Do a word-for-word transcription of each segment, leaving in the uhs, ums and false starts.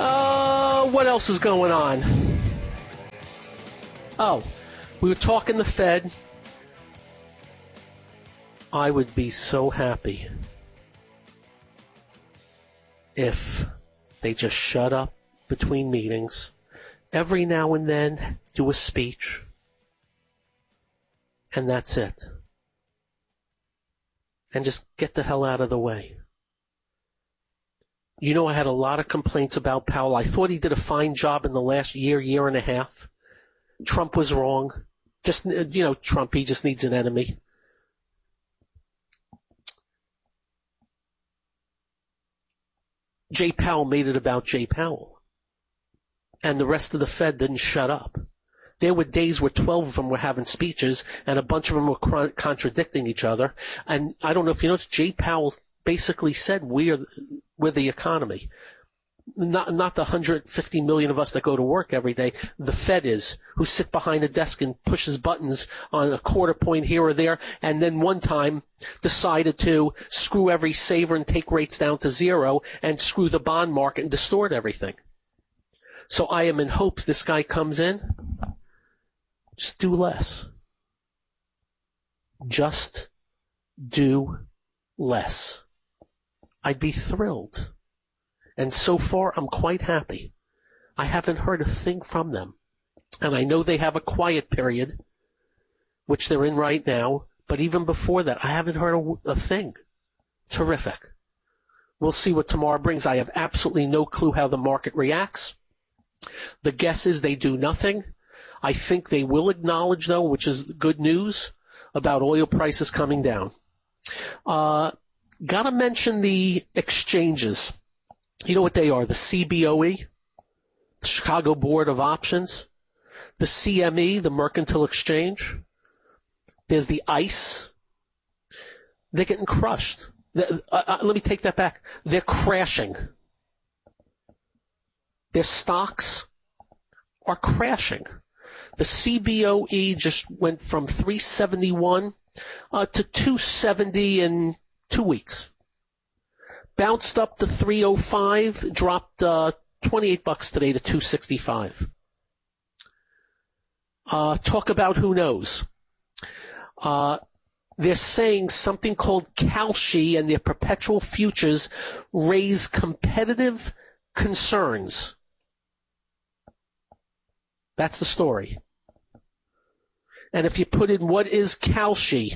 Uh, what else is going on? Oh, we were talking the Fed. I would be so happy if they just shut up between meetings. Every now and then, do a speech. And that's it. And just get the hell out of the way. You know, I had a lot of complaints about Powell. I thought he did a fine job in the last year, year and a half. Trump was wrong. Just, you know, Trump, he just needs an enemy. Jay Powell made it about Jay Powell. And the rest of the Fed didn't shut up. There were days where twelve of them were having speeches and a bunch of them were contradicting each other. And I don't know if you noticed, Jay Powell basically said we're, we're the economy. Not, not the one hundred fifty million of us that go to work every day. The Fed is, who sit behind a desk and pushes buttons on a quarter point here or there, and then one time decided to screw every saver and take rates down to zero and screw the bond market and distort everything. So I am in hopes this guy comes in. Just do less. Just do less. I'd be thrilled. And so far, I'm quite happy. I haven't heard a thing from them. And I know they have a quiet period, which they're in right now. But even before that, I haven't heard a, a thing. Terrific. We'll see what tomorrow brings. I have absolutely no clue how the market reacts. The guess is they do nothing. I think they will acknowledge, though, which is good news, about oil prices coming down. Uh, gotta mention the exchanges. You know what they are? The C B O E, the Chicago Board of Options, the C M E, the Mercantile Exchange. There's the ICE. They're getting crushed. Uh, uh, let me take that back. They're crashing. Their stocks are crashing. The C B O E just went from three seventy-one uh, to two seventy in two weeks. Bounced up to three oh five, dropped uh, twenty-eight bucks today to two sixty-five. Uh, talk about who knows. Uh, they're saying something called Kalshi and their perpetual futures raise competitive concerns. That's the story. And if you put in what is Kalshi,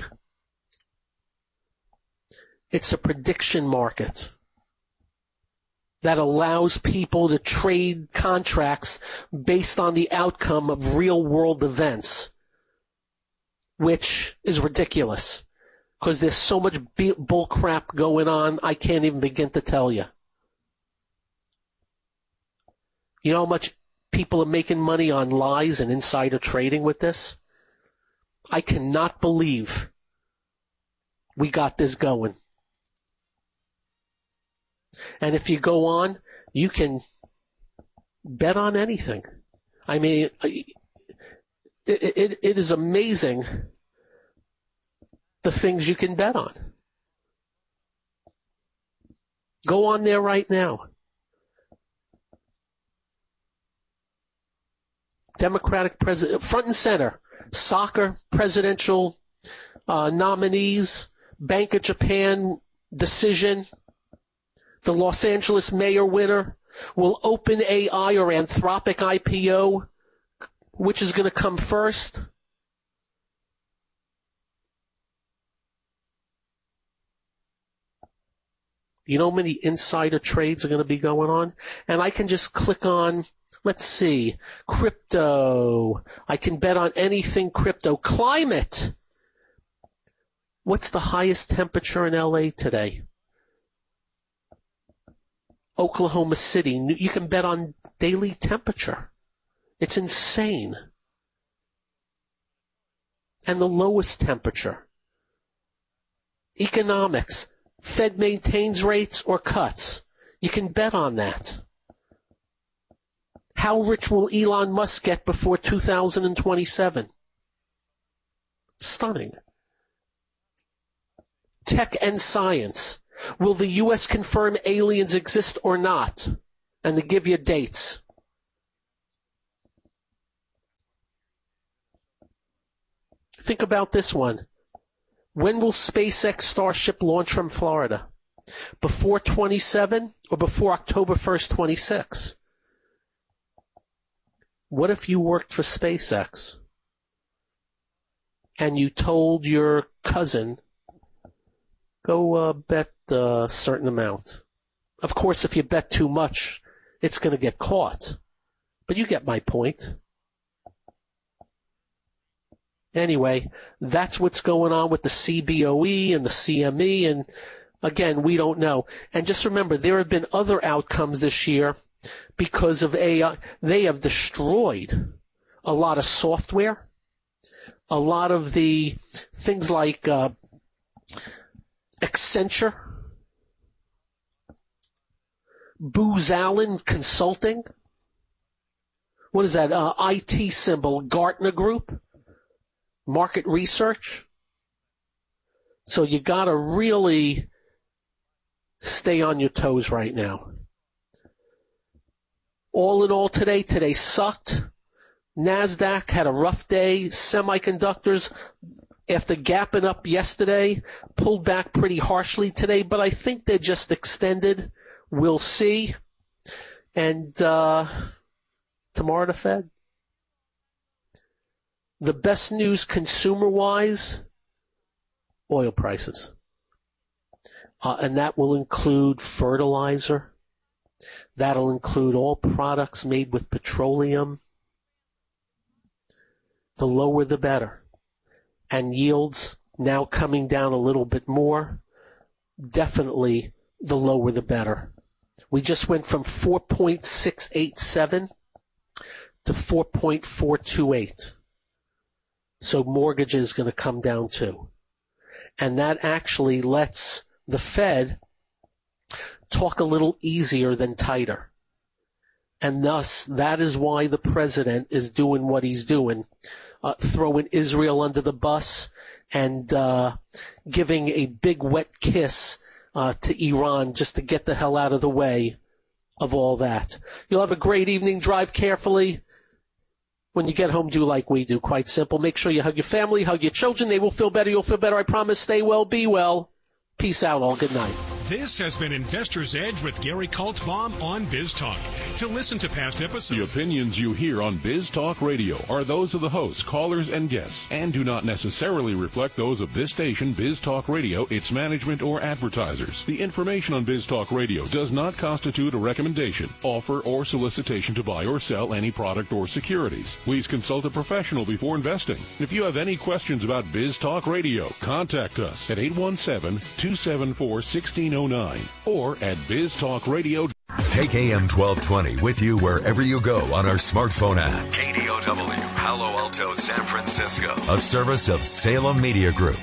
it's a prediction market that allows people to trade contracts based on the outcome of real-world events, which is ridiculous because there's so much bull crap going on, I can't even begin to tell you. You know how much people are making money on lies and insider trading with this? I cannot believe we got this going. And if you go on, you can bet on anything. I mean, it, it, it is amazing the things you can bet on. Go on there right now. Democratic president, front and center, soccer presidential uh, nominees, Bank of Japan decision, the Los Angeles mayor winner, will OpenAI or Anthropic I P O, which is going to come first? You know how many insider trades are going to be going on? And I can just click on, let's see, crypto. I can bet on anything crypto. Climate. What's the highest temperature in L A today? Oklahoma City. You can bet on daily temperature. It's insane. And the lowest temperature. Economics. Fed maintains rates or cuts. You can bet on that. How rich will Elon Musk get before two thousand twenty-seven? Stunning. Tech and science. Will the U S confirm aliens exist or not? and to give you dates. Think about this one. When will SpaceX Starship launch from Florida? Before twenty-seven or before October first, twenty-six? What if you worked for SpaceX and you told your cousin, go uh, bet a certain amount? Of course, if you bet too much, it's going to get caught. But you get my point. Anyway, that's what's going on with the C B O E and the C M E, and again, we don't know. And just remember, there have been other outcomes this year because of A I. They have destroyed a lot of software, a lot of the things like uh, Accenture, Booz Allen Consulting. What is that? Uh, I T symbol, Gartner Group. Market research. So you gotta really stay on your toes right now. All in all today, today sucked. NASDAQ had a rough day. Semiconductors, after gapping up yesterday, pulled back pretty harshly today, but I think they're just extended. We'll see. And uh, tomorrow the Fed. The best news consumer-wise, oil prices. Uh, and that will include fertilizer. That'll include all products made with petroleum. The lower the better. And yields now coming down a little bit more. Definitely the lower the better. We just went from four point six eight seven to four point four two eight. So mortgage is going to come down too. And that actually lets the Fed talk a little easier than tighter. And thus, that is why the president is doing what he's doing, uh, throwing Israel under the bus and uh, giving a big wet kiss uh, to Iran just to get the hell out of the way of all that. You'll have a great evening. Drive carefully. When you get home, do like we do. Quite simple. Make sure you hug your family, hug your children. They will feel better. You'll feel better. I promise. Stay well. Be well. Peace out all. Good night. This has been Investor's Edge with Gary Kaltbaum on Biz Talk. To listen to past episodes, the opinions you hear on Biz Talk Radio are those of the hosts, callers, and guests, and do not necessarily reflect those of this station, Biz Talk Radio, its management, or advertisers. The information on Biz Talk Radio does not constitute a recommendation, offer, or solicitation to buy or sell any product or securities. Please consult a professional before investing. If you have any questions about Biz Talk Radio, contact us at eight one seven, two seven four, one six zero nine or at Biz Talk Radio. Take A M twelve twenty with you wherever you go on our smartphone app. K D O W, Palo Alto, San Francisco. A service of Salem Media Group.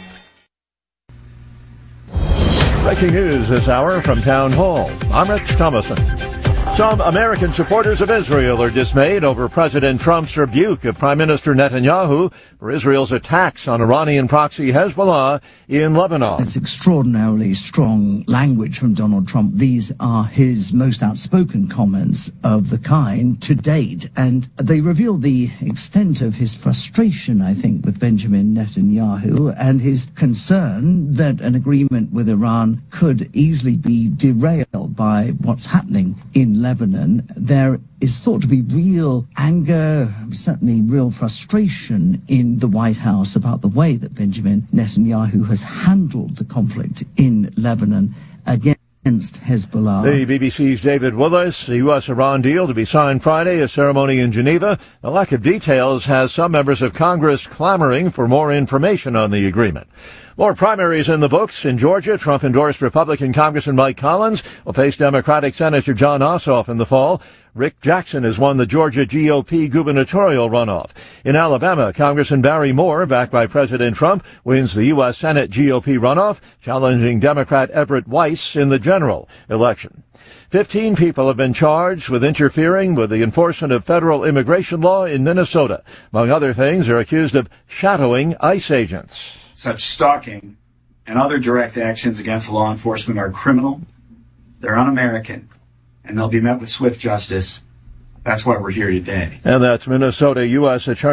Breaking news this hour from Town Hall. I'm Rich Thomason. Some American supporters of Israel are dismayed over President Trump's rebuke of Prime Minister Netanyahu for Israel's attacks on Iranian proxy Hezbollah in Lebanon. It's extraordinarily strong language from Donald Trump. These are his most outspoken comments of the kind to date, and they reveal the extent of his frustration, I think, with Benjamin Netanyahu and his concern that an agreement with Iran could easily be derailed by what's happening in Lebanon. There is thought to be real anger, certainly real frustration in the White House about the way that Benjamin Netanyahu has handled the conflict in Lebanon against Hezbollah. The B B C's David Willis, the U S Iran deal to be signed Friday, a ceremony in Geneva. The lack of details has some members of Congress clamoring for more information on the agreement. More primaries in the books. In Georgia, Trump-endorsed Republican Congressman Mike Collins will face Democratic Senator John Ossoff in the fall. Rick Jackson has won the Georgia G O P gubernatorial runoff. In Alabama, Congressman Barry Moore, backed by President Trump, wins the U S Senate G O P runoff, challenging Democrat Everett Weiss in the general election. Fifteen people have been charged with interfering with the enforcement of federal immigration law in Minnesota. Among other things, they're accused of shadowing ICE agents. Such stalking and other direct actions against law enforcement are criminal, they're un-American, and they'll be met with swift justice. That's why we're here today. And that's Minnesota U S Attorney